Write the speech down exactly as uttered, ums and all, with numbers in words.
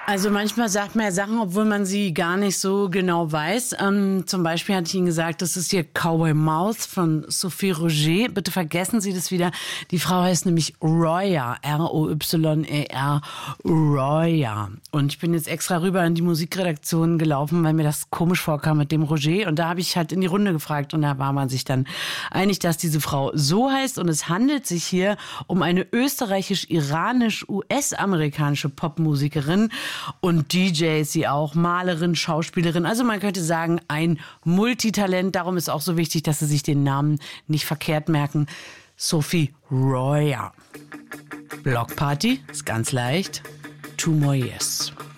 Also manchmal sagt man ja Sachen, obwohl man sie gar nicht so genau weiß. Ähm, zum Beispiel hatte ich Ihnen gesagt, das ist hier Cowboy Mouth von Sophie Roger. Bitte vergessen Sie das wieder. Die Frau heißt nämlich Roya, R O Y E R, Roya. Und ich bin jetzt extra rüber in die Musikredaktion gelaufen, weil mir das komisch vorkam mit dem Roger. Und da habe ich halt in die Runde gefragt und da war man sich dann einig, dass diese Frau so heißt. Und es handelt sich hier um eine österreichisch-iranisch-U S-amerikanische Popmusikerin. Und D J ist sie auch, Malerin, Schauspielerin. Also man könnte sagen, ein Multitalent. Darum ist auch so wichtig, dass Sie sich den Namen nicht verkehrt merken. Sophie Roya. Blockparty ist ganz leicht. Two more years.